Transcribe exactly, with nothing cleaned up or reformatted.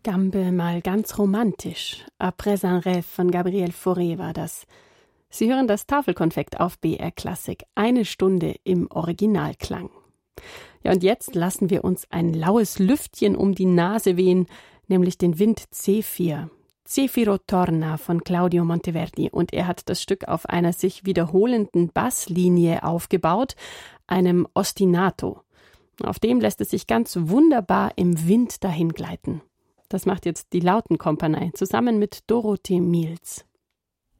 Gambe mal ganz romantisch. Après un rêve von Gabriel Fauré war das. Sie hören das Tafelkonfekt auf B R Klassik. Eine Stunde im Originalklang. Ja, und jetzt lassen wir uns ein laues Lüftchen um die Nase wehen, nämlich den Wind C vier. Zefiro Torna von Claudio Monteverdi. Und er hat das Stück auf einer sich wiederholenden Basslinie aufgebaut, einem Ostinato. Auf dem lässt es sich ganz wunderbar im Wind dahingleiten. Das macht jetzt die Lautenkompanie zusammen mit Dorothee Miels.